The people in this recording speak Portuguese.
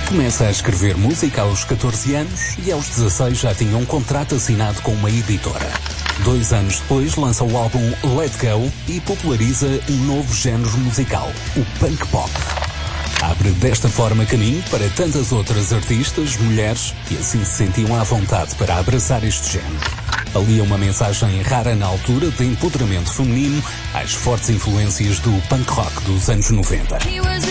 Começa a escrever música aos 14 anos e aos 16 já tinha um contrato assinado com uma editora. 2 anos depois lança o álbum Let Go e populariza um novo género musical, o punk pop. Abre desta forma caminho para tantas outras artistas, mulheres, que assim se sentiam à vontade para abraçar este género. Ali é uma mensagem rara na altura de empoderamento feminino às fortes influências do punk rock dos anos 90.